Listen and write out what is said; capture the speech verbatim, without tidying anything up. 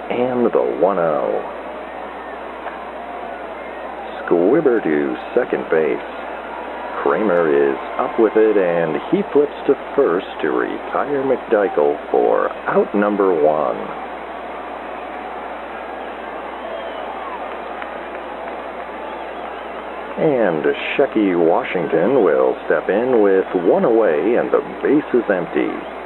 and the one oh. Squibber to second base. Kramer is up with it, and he flips to first to retire McDykel for out number one. And Shecky Washington will step in with one away, and the base is empty.